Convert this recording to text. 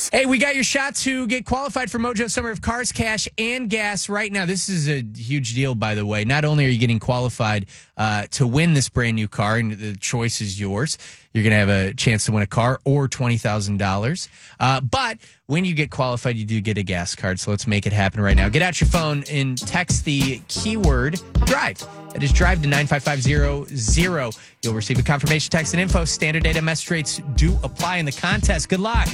Hey, we got your shot to get qualified for Mojo Summer of Cars, Cash, and Gas right now. This is a huge deal, by the way. Not only are you getting qualified to win this brand new car, and the choice is yours, you're going to have a chance to win a car or $20,000. But when you get qualified, you do get a gas card. So let's make it happen right now. Get out your phone and text the keyword drive. That is drive to 95500. You'll receive a confirmation text and info. Standard data message rates do apply in the contest. Good luck.